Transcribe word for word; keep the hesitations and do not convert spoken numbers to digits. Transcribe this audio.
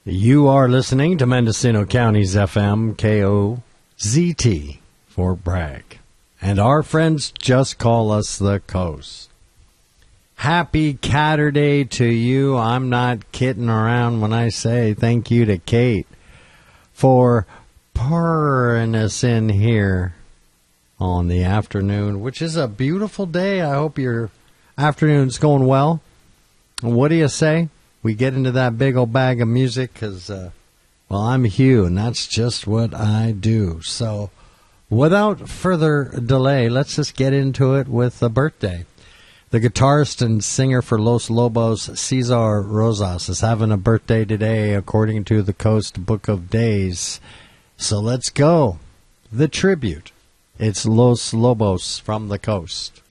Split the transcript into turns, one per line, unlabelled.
You are listening to Mendocino County's F M, K O Z T, Fort Bragg. And our friends just call us the Coast. Happy Catterday to you. I'm not kidding around when I say thank you to Kate for purring us in here on the afternoon, which is a beautiful day. I hope your afternoon's going well. And what do you say? We get into that big old bag of music because, uh, well, I'm Hugh, and that's just what I do. So without further delay, let's just get into it with a birthday. The guitarist and singer for Los Lobos, Cesar Rosas, is having a birthday today, according to the Coast Book of Days. So let's go. The tribute. It's Los Lobos from the Coast.